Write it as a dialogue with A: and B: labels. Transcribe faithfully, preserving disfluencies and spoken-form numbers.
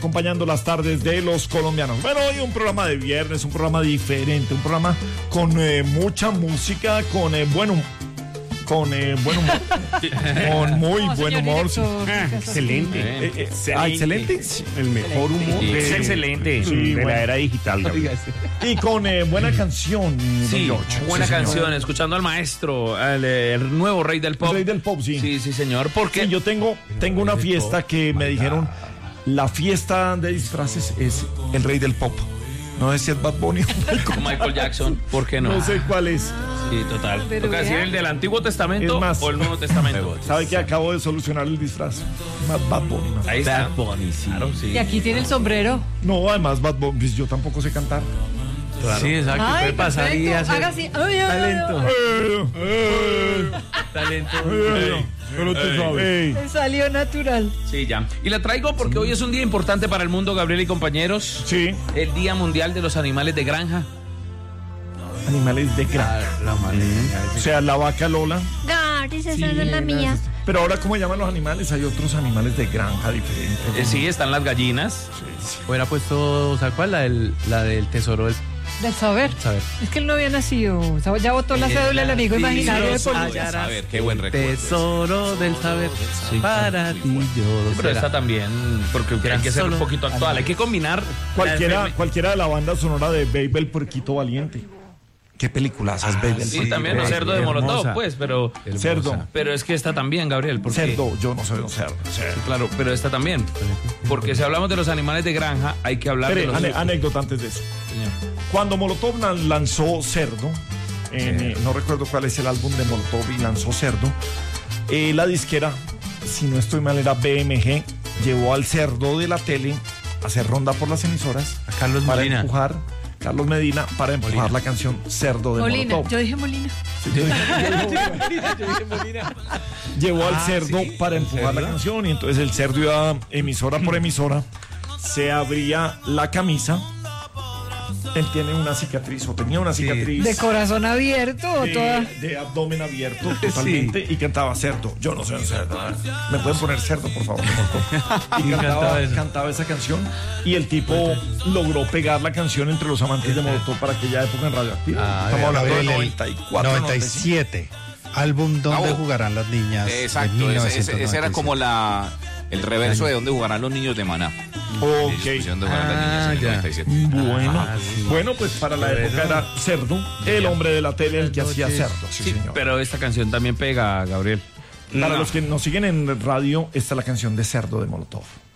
A: acompañando las tardes de los colombianos. Bueno, hoy un programa de viernes, un programa diferente, un programa con eh, mucha música, con eh, buen humor. Con eh, buen humor. Con muy no, buen humor. Sí.
B: Ah, excelente.
A: Eh, eh, excelente. Ah, excelente. Sí.
B: El mejor humor.
C: Sí,
B: es excelente.
A: Sí,
B: de
A: bueno.
B: la era digital.
A: Y con eh, buena canción.
C: Sí,
A: George.
C: buena
A: sí,
C: canción,
A: señor.
C: escuchando al maestro, al el nuevo rey del pop.
A: El rey del pop, sí.
C: Sí, sí, señor. Porque
A: sí, yo tengo, tengo una fiesta que me dijeron, la fiesta de disfraces es el rey del pop. No es si es Bad Bunny o
C: Michael Jackson, ¿por qué no?
A: No sé cuál es.
C: Sí, total.
D: Pero
C: ¿Toca decir
D: vea.
C: el del Antiguo Testamento
A: Es más,
C: o el Nuevo Testamento?
A: ¿Sabe que acabo de solucionar el disfraz? Más Bad Bunny. No,
C: Ahí está.
B: Bad Bunny, sí.
C: Claro, sí.
D: Y aquí tiene el sombrero.
A: no además Bad Bunny, pues yo tampoco sé cantar.
B: Claro. Sí, exacto.
D: Ay,
B: Puede pasar y
D: perfecto.
B: hacer
D: Haga así. Ay, ay, ay,
B: talento.
A: Eh, eh,
B: Talento.
A: eh, pero tú sabes.
D: ay. Me salió natural.
C: Sí, ya. Y la traigo porque hoy es un día importante para el mundo, Gabriel y compañeros.
A: Sí,
C: El Día Mundial de los Animales de Granja.
A: animales de granja.
B: La manera.
A: O sea, la vaca Lola.
D: No, dice
A: Sí,
D: esa no es la mía.
A: Pero ahora, ¿cómo llaman los animales? Hay otros animales de granja diferentes.
C: Eh, sí, están las gallinas.
B: Hubiera puesto, ¿sabes cuál? La del, la del tesoro del
D: Del saber.
B: saber.
D: Es que él no había nacido. Ya votó la cédula del amigo imaginario de policía.
C: A ver, qué buen recuerdo.
B: Tesoro del saber. Para ti yo
C: Pero
B: será.
C: esta también, porque hay que ser un
B: Solo
C: poquito actual. Hay que combinar
A: Cualquiera,
C: la-
A: cualquiera de la banda sonora de Baby el Puerquito Valiente. Qué peliculaza es Baby el
C: Sí,
A: Puerquito
C: también los
A: Valiente.
C: cerdos de
B: hermosa.
C: Molotov, pues, pero
B: Hermosa.
A: Cerdo.
C: pero es que esta también, Gabriel, porque
A: Cerdo, yo no soy un cerdo. cerdo.
C: claro, pero esta también, porque si hablamos de los animales de granja, hay que hablar
A: Espere,
C: de los
A: ane- anécdota antes de eso.
C: Señor.
A: Cuando Molotov lan- lanzó Cerdo, en, eh, no recuerdo cuál es el álbum de Molotov y lanzó Cerdo, eh, la disquera, si no estoy mal, era B M G, llevó al cerdo de la tele a hacer ronda por las emisoras
B: A Carlos
A: para
B: Molina.
A: empujar, Carlos Medina, para empujar
B: Molina.
A: la canción Cerdo de
D: Molina.
A: Molotov.
D: Yo dije Molina.
A: Sí, yo dije- Llevó al
B: Ah,
A: cerdo
B: sí,
A: para
B: el
A: empujar la
B: cerdo.
A: canción y entonces el cerdo iba emisora por emisora, se abría la camisa, él tiene una cicatriz o tenía una cicatriz
D: De corazón abierto o
A: de,
D: toda.
A: de abdomen abierto totalmente y cantaba cerdo. Yo no soy un cerdo. ¿eh? ¿Me pueden poner cerdo, por favor? Y cantaba,
B: Cantaba eso.
A: cantaba esa canción y el tipo logró pegar la canción entre los amantes de Molotov para aquella época en Radioactiva.
B: Ah,
A: Estamos hablando de
E: Gabriel, el
A: noventa y cuatro,
E: noventa y siete. Álbum Donde
F: Ah, oh.
E: jugarán las niñas. de
F: Exacto,
E: mil
F: ese,
E: novecientos
F: ese- ese era
E: noventa y
F: como la el reverso de donde jugarán los niños de Maná. Ellos
A: Ok.
F: pusieron Donde jugarán las niñas en el
B: Ah, ya.
F: noventa y siete.
A: Bueno,
B: Ah, sí.
A: bueno, pues para la época era cerdo, el hombre de la tele, el que hacía cerdo. Sí,
C: Sí,
A: señor.
C: pero esta canción también pega, Gabriel.
A: Para
F: No.
A: los que nos siguen en radio, esta es la canción de Cerdo de Molotov.